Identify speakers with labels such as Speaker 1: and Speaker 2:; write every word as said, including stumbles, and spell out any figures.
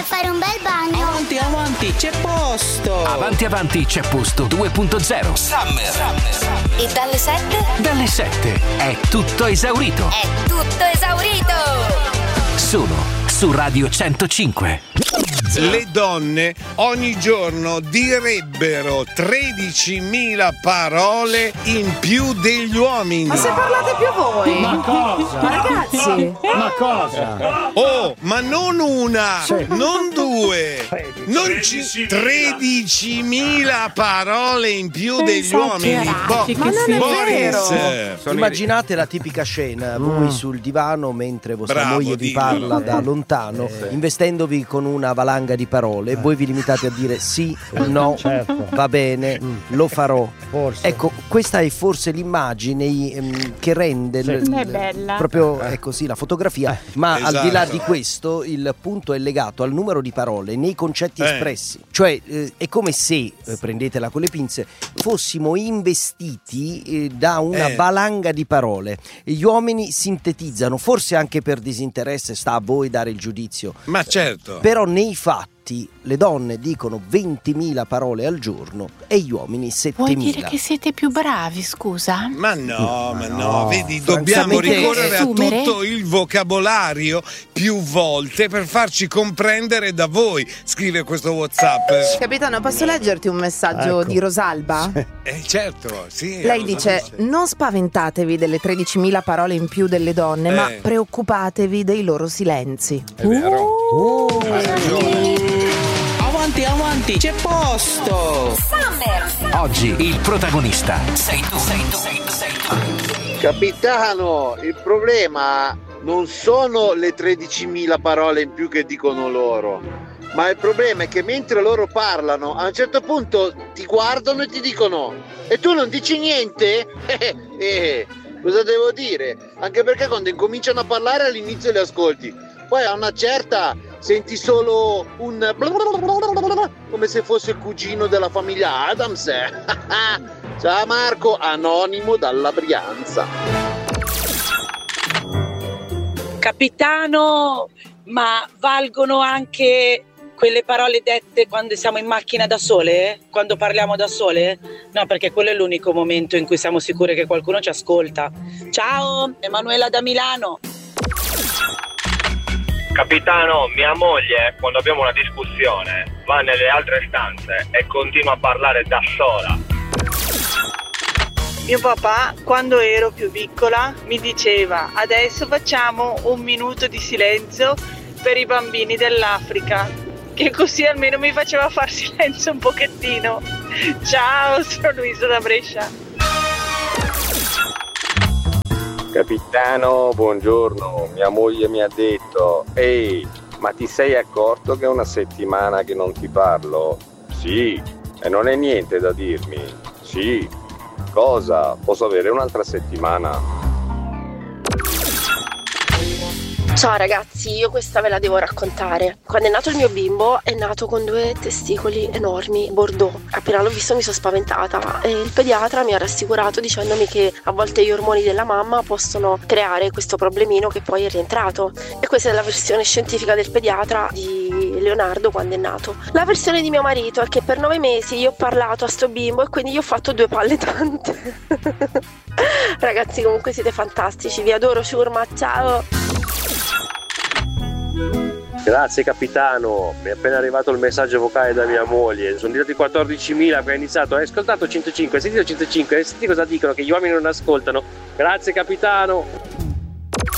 Speaker 1: fare un bel bagno.
Speaker 2: Avanti, avanti, c'è posto.
Speaker 3: Avanti, avanti, c'è posto due punto zero.
Speaker 2: Summer. Summer.
Speaker 1: E dalle sette?
Speaker 3: Dalle sette è tutto esaurito.
Speaker 1: È tutto esaurito.
Speaker 3: Solo su Radio centocinque.
Speaker 4: Le donne ogni giorno direbbero tredicimila parole in più degli uomini.
Speaker 5: Ma se parlate più voi?
Speaker 6: Ma cosa?
Speaker 5: Ma ragazzi?
Speaker 6: Ma cosa?
Speaker 4: Oh, ma non una,
Speaker 6: Sì.
Speaker 4: non due, non ci... tredicimila parole in più degli uomini. Bo-
Speaker 5: Ma non è
Speaker 4: Boris,
Speaker 5: vero.
Speaker 7: Immaginate la tipica scena, voi sul divano mentre vostra
Speaker 4: Bravo,
Speaker 7: moglie vi
Speaker 4: dimmelo.
Speaker 7: parla da lontano, investendovi con una valanga di parole, e voi vi limitate a dire sì, no,
Speaker 6: Certo.
Speaker 7: va bene, lo farò.
Speaker 6: Forse.
Speaker 7: Ecco, questa è forse l'immagine ehm, che rende
Speaker 6: Sì.
Speaker 7: l-
Speaker 5: È bella.
Speaker 7: proprio ecco sì, la fotografia, ma
Speaker 4: Esatto.
Speaker 7: al di là di questo il punto è legato al numero di parole nei concetti
Speaker 4: Eh.
Speaker 7: espressi. Cioè eh, è come se, eh, prendetela con le pinze, fossimo investiti eh, da una
Speaker 4: Eh.
Speaker 7: valanga di parole. Gli uomini sintetizzano, forse anche per disinteresse, sta a voi dare il giudizio,
Speaker 4: Ma certo.
Speaker 7: però nei fatti le donne dicono ventimila parole al giorno e gli uomini
Speaker 5: Vuoi
Speaker 7: settemila.
Speaker 5: dire che siete più bravi, scusa?
Speaker 4: Ma no, ma no,
Speaker 7: no,
Speaker 4: vedi, dobbiamo
Speaker 7: francamente-
Speaker 4: ricorrere a
Speaker 5: Assumere?
Speaker 4: tutto il vocabolario più volte per farci comprendere da voi, scrive questo WhatsApp.
Speaker 5: Capitano, posso leggerti un messaggio
Speaker 6: Ecco.
Speaker 5: di Rosalba?
Speaker 4: Eh certo, sì.
Speaker 5: Lei
Speaker 4: cosa
Speaker 5: dice: non spaventatevi delle tredicimila parole in più delle donne, ma
Speaker 4: Eh.
Speaker 5: preoccupatevi dei loro silenzi.
Speaker 4: È vero.
Speaker 6: Oh,
Speaker 4: Hai ragione.
Speaker 2: Avanti, avanti, c'è posto.
Speaker 1: Summer.
Speaker 3: Oggi il protagonista sei tu, sei tu, sei tu, sei tu.
Speaker 8: Capitano, il problema non sono le tredicimila parole in più che dicono loro, ma il problema è che mentre loro parlano, a un certo punto ti guardano e ti dicono: e tu non dici niente? Eh, eh, cosa devo dire? Anche perché quando incominciano a parlare all'inizio li ascolti, poi a una certa senti solo un come se fosse il cugino della famiglia Adams. Ciao Marco, anonimo dalla Brianza.
Speaker 9: Capitano, ma valgono anche quelle parole dette quando siamo in macchina da sole? Quando parliamo da sole? No, perché quello è l'unico momento in cui siamo sicuri che qualcuno ci ascolta. Ciao, Emanuela da Milano.
Speaker 10: Capitano, mia moglie, quando abbiamo una discussione, va nelle altre stanze e continua a parlare da sola.
Speaker 9: Mio papà, quando ero più piccola, mi diceva: adesso facciamo un minuto di silenzio per i bambini dell'Africa, che così almeno mi faceva far silenzio un pochettino. Ciao, sono Luisa da Brescia.
Speaker 11: Capitano, buongiorno. Mia moglie mi ha detto: ehi, ma ti sei accorto che è una settimana che non ti parlo? Sì, e non è niente da dirmi. Sì. Cosa? Posso avere un'altra settimana?
Speaker 12: Ciao ragazzi, io questa ve la devo raccontare. Quando è nato il mio bimbo è nato con due testicoli enormi, bordeaux. Appena l'ho visto mi sono spaventata e il pediatra mi ha rassicurato dicendomi che a volte gli ormoni della mamma possono creare questo problemino che poi è rientrato. E questa è la versione scientifica del pediatra di Leonardo quando è nato. La versione di mio marito è che per nove mesi io ho parlato a sto bimbo e quindi gli ho fatto due palle tante. Ragazzi, comunque siete fantastici, vi adoro, ciurma, ciao!
Speaker 11: Grazie capitano, mi è appena arrivato il messaggio vocale da mia moglie. Sono diventati quattordicimila che ha iniziato. Hai ascoltato centocinque, hai sentito centocinque, hai sentito cosa dicono? Che gli uomini non ascoltano. Grazie capitano.